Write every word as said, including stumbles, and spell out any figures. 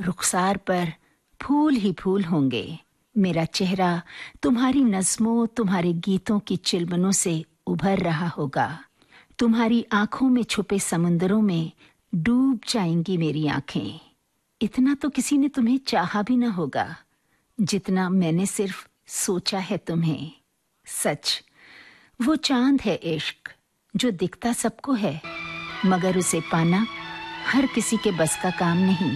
रुखसार पर फूल ही फूल होंगे। मेरा चेहरा तुम्हारी नज़्मों, तुम्हारे गीतों की चिलमनों से उभर रहा होगा। तुम्हारी आंखों में छुपे समुंदरों में डूब जाएंगी मेरी आंखें। इतना तो किसी ने तुम्हें चाहा भी ना होगा जितना मैंने सिर्फ सोचा है तुम्हें। सच, वो चांद है इश्क जो दिखता सबको है, मगर उसे पाना हर किसी के बस का काम नहीं।